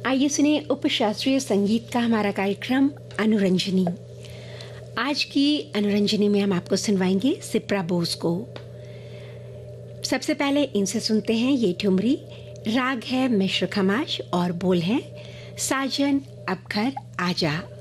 आइए सुने उपशास्त्रीय संगीत का हमारा कार्यक्रम अनुरंजनी। आज की अनुरंजनी में हम आपको सुनवाएंगे सिप्रा बोस को। सबसे पहले इनसे सुनते हैं ये ठुमरी। राग है मिश्र खमाश और बोल है साजन अब घर आजा।